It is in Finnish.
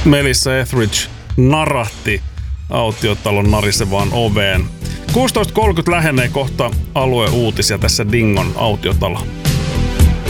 Melissa Etheridge narahti autiotalon narisevaan oveen. 16.30 lähenee kohta alueuutisia tässä Dingon autiotalo.